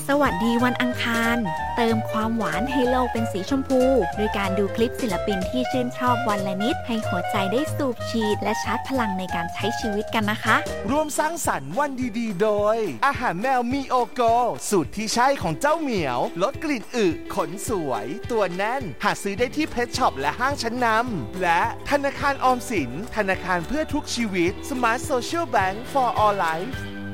สวัสดีวันอังคารเติมความหวานให้โลกเป็นสีชมพูโดยการดูคลิปศิลปินที่ชื่นชอบวันละนิดให้หัวใจได้สูบฉีดและชาร์จพลังในการใช้ชีวิตกันนะคะร่วมสร้างสรรค์วันดีๆโดยอาหารแมวมีโอโกสูตรที่ใช่ของเจ้าเหมียวลดกลิ่นอึขนสวยตัวแน่นหาซื้อได้ที่เพชช็อปและห้างชั้นนำและธนาคารออมสินธนาคารเพื่อทุกชีวิต Smart Social Bank for All Life